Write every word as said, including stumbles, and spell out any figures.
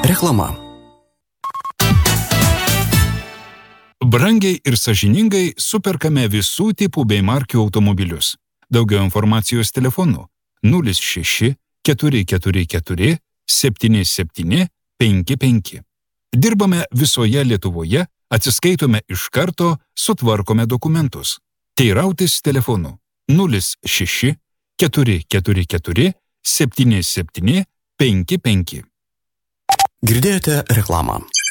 Reklama. Brangiai ir sąžiningai superkame visų tipų bei markių automobilius. Daugiau informacijos telefonu nulis šeši keturi keturi keturi septyni septyni penki penki. Dirbame visoje Lietuvoje, atsiskaitome iš karto, sutvarkome dokumentus. Teirautis telefonu nulis šeši keturi keturi keturi septyni septyni penki penki. Girdėjote reklamą.